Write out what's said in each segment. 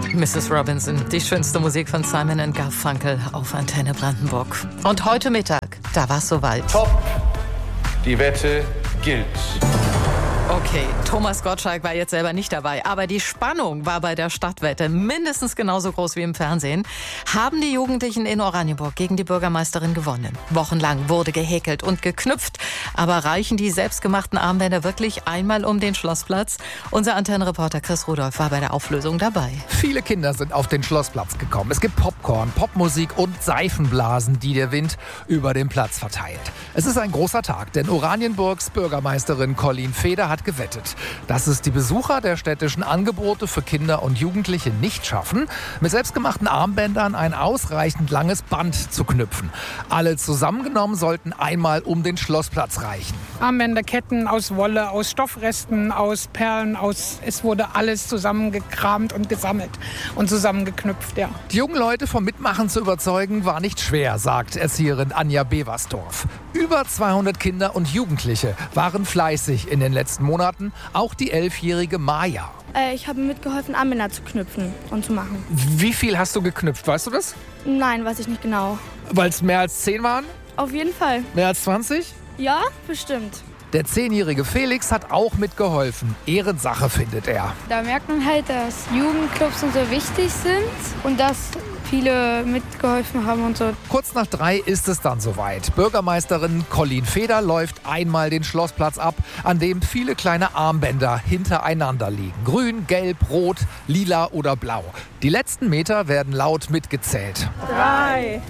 Mrs. Robinson, die schönste Musik von Simon & Garfunkel auf Antenne Brandenburg. Und heute Mittag, da war es soweit. Top, die Wette gilt. Okay, Thomas Gottschalk war jetzt selber nicht dabei, aber die Spannung war bei der Stadtwette mindestens genauso groß wie im Fernsehen. Haben die Jugendlichen in Oranienburg gegen die Bürgermeisterin gewonnen. Wochenlang wurde gehäkelt und geknüpft, aber reichen die selbstgemachten Armbänder wirklich einmal um den Schlossplatz? Unser Antennenreporter Chris Rudolph war bei der Auflösung dabei. Viele Kinder sind auf den Schlossplatz gekommen. Es gibt Popcorn, Popmusik und Seifenblasen, die der Wind über den Platz verteilt. Es ist ein großer Tag, denn Oranienburgs Bürgermeisterin Colleen Feder hat gewettet, dass es die Besucher der städtischen Angebote für Kinder und Jugendliche nicht schaffen, mit selbstgemachten Armbändern ein ausreichend langes Band zu knüpfen. Alle zusammengenommen sollten einmal um den Schlossplatz reichen. Armbänder, Ketten aus Wolle, aus Stoffresten, aus Perlen, es wurde alles zusammengekramt und gesammelt und zusammengeknüpft, ja. Die jungen Leute vom Mitmachen zu überzeugen, war nicht schwer, sagt Erzieherin Anja Beversdorf. Über 200 Kinder und Jugendliche waren fleißig in den letzten Monaten, auch die 11-jährige Maja. Ich habe mitgeholfen, Armbänder zu knüpfen und zu machen. Wie viel hast du geknüpft, weißt du das? Nein, weiß ich nicht genau. Weil es mehr als 10 waren? Auf jeden Fall. Mehr als 20? Ja, bestimmt. Der 10-jährige Felix hat auch mitgeholfen. Ehrensache, findet er. Da merkt man halt, dass Jugendclubs und so wichtig sind und dass viele mitgeholfen haben und so. Kurz nach 3 ist es dann soweit. Bürgermeisterin Colleen Feder läuft einmal den Schlossplatz ab, an dem viele kleine Armbänder hintereinander liegen. Grün, gelb, rot, lila oder blau. Die letzten Meter werden laut mitgezählt. 3,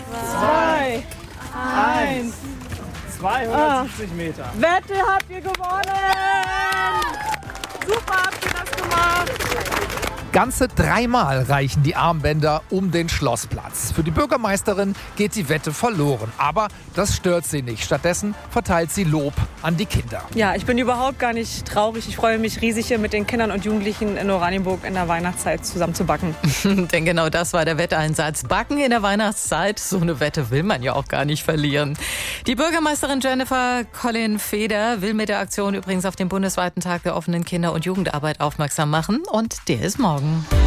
2, 1. 270 Meter. Wette habt ihr gewonnen! Super, habt ihr das gemacht! Ganze 3-mal reichen die Armbänder um den Schlossplatz. Für die Bürgermeisterin geht die Wette verloren. Aber das stört sie nicht. Stattdessen verteilt sie Lob an die Kinder. Ja, ich bin überhaupt gar nicht traurig. Ich freue mich riesig, hier mit den Kindern und Jugendlichen in Oranienburg in der Weihnachtszeit zusammen zu backen. Denn genau das war der Wetteinsatz. Backen in der Weihnachtszeit, so eine Wette will man ja auch gar nicht verlieren. Die Bürgermeisterin Jennifer Colleen Feder will mit der Aktion übrigens auf den bundesweiten Tag der offenen Kinder- und Jugendarbeit aufmerksam machen. Und der ist morgen.